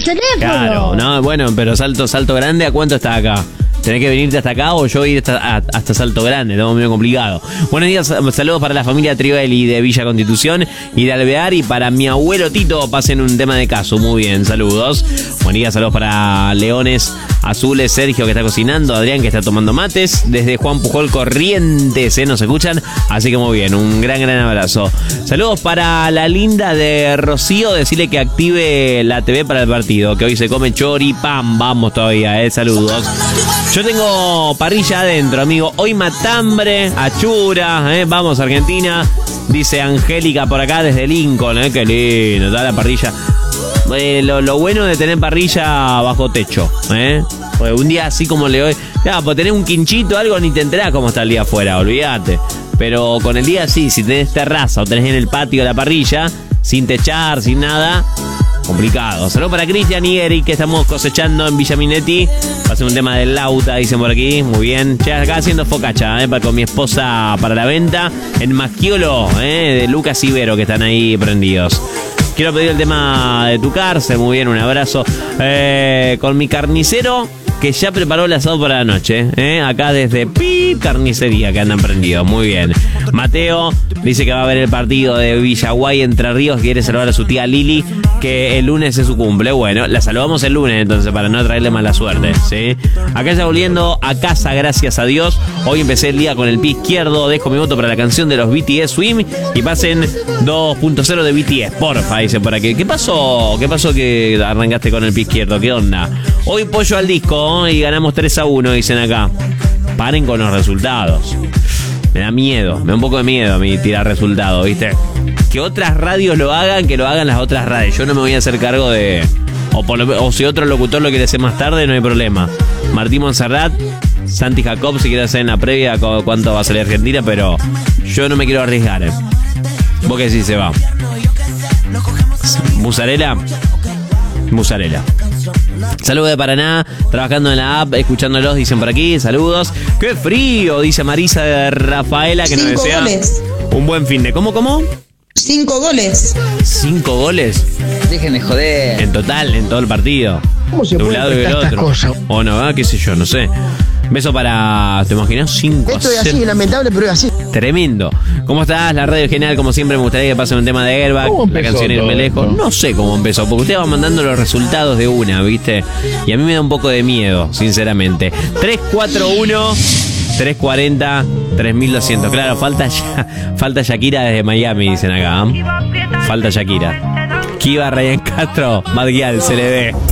el teléfono. Claro, no, bueno, pero Salto Grande, ¿a cuánto está acá? ¿Tenés que venirte hasta acá o yo ir hasta Salto Grande? Estamos medio complicado. Buenos días, saludos para la familia Trivelli de Villa Constitución y de Alvear, y para mi abuelo Tito, pasen un tema de caso. Muy bien, saludos. Buen día, saludos para Leones Azules, Sergio que está cocinando, Adrián que está tomando mates, desde Juan Pujol Corrientes, nos escuchan, así que muy bien, un gran abrazo. Saludos para la linda de Rocío, decirle que active la TV para el partido, que hoy se come choripán, vamos todavía, saludos. Yo tengo parrilla adentro, amigo. Hoy matambre, achura, vamos Argentina. Dice Angélica por acá desde Lincoln, qué lindo, toda la parrilla. Lo bueno de tener parrilla bajo techo, Porque un día así como le doy, ya, pues tenés un quinchito, algo, ni te enterás cómo está el día afuera, olvídate. Pero con el día sí, si tenés terraza o tenés en el patio la parrilla, sin techar, sin nada, complicado. Saludos para Cristian y Eric, que estamos cosechando en Villa Minetti. Va a ser un tema del Lauta, dicen por aquí. Muy bien. Ya acá haciendo focacha, con mi esposa para la venta. En Maschiolo, de Lucas Ibero, que están ahí prendidos. Quiero pedir el tema de tu cárcel. Muy bien, un abrazo. Con mi carnicero, que ya preparó el asado para la noche. Acá desde Carnicería, que andan prendidos. Muy bien. Mateo dice que va a ver el partido de Villaguay Entre Ríos. Quiere saludar a su tía Lili, que el lunes es su cumple. Bueno, la saludamos el lunes entonces, para no traerle mala suerte, ¿sí? Acá ya volviendo a casa, gracias a Dios. Hoy empecé el día con el pie izquierdo. Dejo mi voto para la canción de los BTS Swim. Y pasen 2.0 de BTS, porfa, dice por aquí. ¿Qué pasó? ¿Qué pasó que arrancaste con el pie izquierdo? ¿Qué onda? Hoy pollo al disco y ganamos 3-1, dicen acá. Paren con los resultados. Me da miedo, me da un poco de miedo a mí tirar resultados, ¿viste? Que otras radios lo hagan, que lo hagan las otras radios. Yo no me voy a hacer cargo de... O si otro locutor lo quiere hacer más tarde, no hay problema. Martín Monserrat, Santi Jacob, si quiere hacer en la previa cuánto va a salir Argentina, pero yo no me quiero arriesgar, Vos que sí se va. Musarela. Saludos de Paraná, trabajando en la app, escuchándolos, dicen por aquí, saludos. ¡Qué frío! Dice Marisa de Rafaela, que nos desea goles. Un buen fin de... ¿Cómo? 5 goles. ¿5 goles? Dejen de joder. En total, en todo el partido. ¿Cómo se de un puede lado y del prestar otro. estas cosas? O no, qué sé yo, no sé. Beso para... ¿Te imaginas? 5 Esto es así, lamentable, pero es así. Tremendo. ¿Cómo estás? La radio genial, como siempre. Me gustaría que pasen un tema de Airbag. ¿Cómo La empezó canción Irme todo Lejos. esto? No sé cómo empezó, porque usted va mandando los resultados de una, ¿viste? Y a mí me da un poco de miedo, sinceramente. 341 340 3200. Claro, falta Shakira desde Miami, dicen acá. Falta Shakira. Kiva, Ryan Castro, Madguial, se le ve.